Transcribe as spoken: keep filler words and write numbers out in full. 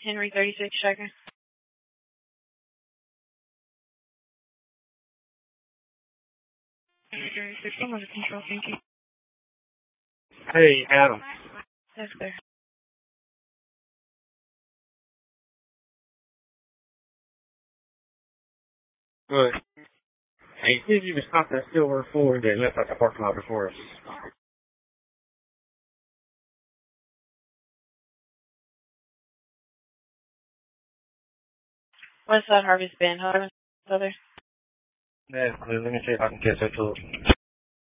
Henry thirty-six Striker. Henry thirty-six, I'm under control, thank you. Hey, Adam. Yes, sir. Good. Hey, see if you can stop that silver Ford that left out the parking lot before us. West Side Harvest Bend, hold on, brother. Yeah, let me see if I can catch that too.